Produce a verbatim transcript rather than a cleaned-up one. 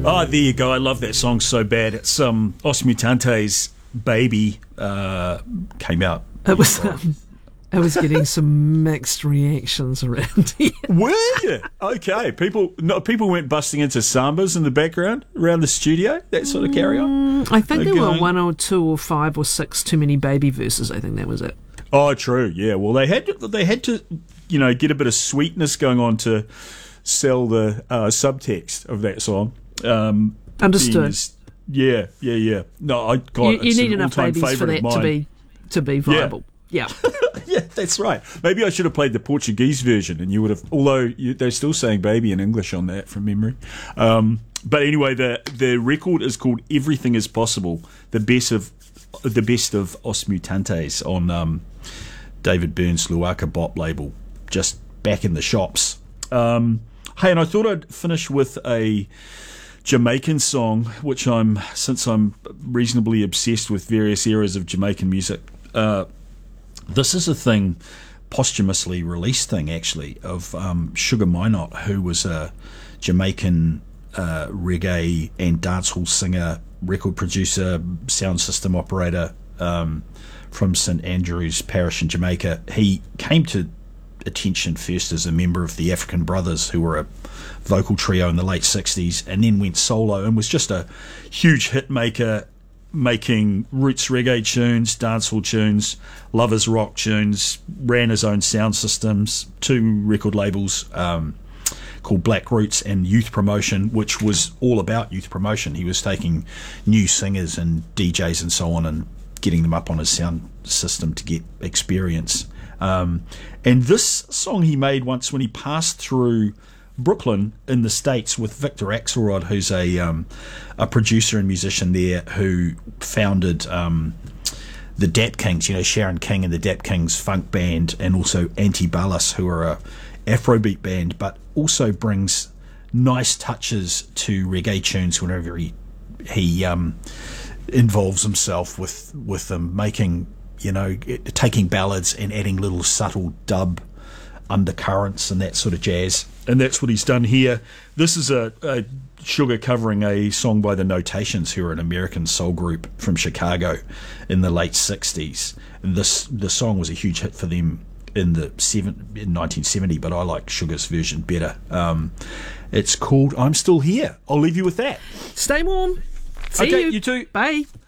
Oh, there you go. I love that song so bad. It's um, Os Mutantes' Baby uh, came out. It was um, I was getting some mixed reactions around here. Were you? Okay. People no, people went busting into sambas in the background around the studio, that sort of carry on. I think They're there were going- one or two or five or six too many baby verses. I think that was it. Oh, true. Yeah. Well, they had to, they had to, you know, get a bit of sweetness going on to sell the uh, subtext of that song. Um, Understood. being as- yeah, yeah, yeah. No, I got You, you need enough babies for that to be to be viable. Yeah. Yeah, that's right. Maybe I should have played the Portuguese version, and you would have. Although you, they're still saying "baby" in English on that from memory. Um, but anyway, the the record is called "Everything Is Possible." The best of the best of Os Mutantes on um, David Byrne's Luaka Bop label, just back in the shops. Um, hey, and I thought I'd finish with a Jamaican song, which I'm since I'm reasonably obsessed with various eras of Jamaican music. Uh, This is a thing, posthumously released thing, actually, of um, Sugar Minott, who was a Jamaican uh, reggae and dancehall singer, record producer, sound system operator um, from Saint Andrews Parish in Jamaica. He came to attention first as a member of the African Brothers, who were a vocal trio in the late sixties, and then went solo and was just a huge hit maker, making roots reggae tunes, dancehall tunes, lovers rock tunes, ran his own sound systems, two record labels um, called Black Roots and Youth Promotion, which was all about youth promotion. He was taking new singers and D Js and so on and getting them up on his sound system to get experience. Um, and this song he made once when he passed through Brooklyn in the States with Victor Axelrod, who's a um, a producer and musician there, who founded um, the Dap Kings, you know, Sharon King and the Dap Kings funk band, and also Antibalas, who are a Afrobeat band, but also brings nice touches to reggae tunes whenever he he um, involves himself with with them, making, you know, taking ballads and adding little subtle dub undercurrents and that sort of jazz. And that's what he's done here. This is a, a Sugar covering a song by the Notations, who are an American soul group from Chicago in the late sixties. And this the song was a huge hit for them in the seven, in nineteen seventy, but I like Sugar's version better. Um, it's called I'm Still Here. I'll leave you with that. Stay warm. See Okay, you. you too. Bye.